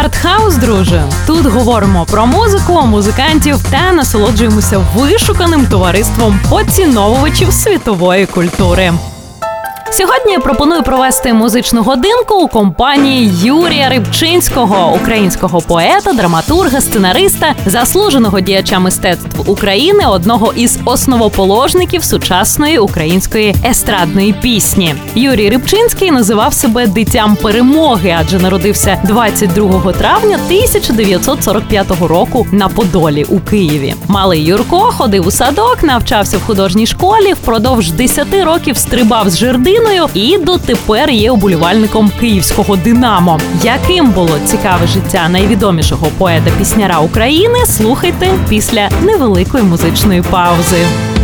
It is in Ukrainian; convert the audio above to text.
Артхаус, друже. Тут говоримо про музику, музикантів та насолоджуємося вишуканим товариством поціновувачів світової культури. Сьогодні я пропоную провести музичну годинку у компанії Юрія Рибчинського, українського поета, драматурга, сценариста, заслуженого діяча мистецтв України, одного із основоположників сучасної української естрадної пісні. Юрій Рибчинський називав себе дитям перемоги, адже народився 22 травня 1945 року на Подолі у Києві. Малий Юрко ходив у садок, навчався в художній школі, впродовж 10 років стрибав з жерди і дотепер є уболівальником київського «Динамо». Яким було цікаве життя найвідомішого поета-пісняра України, слухайте після невеликої музичної паузи.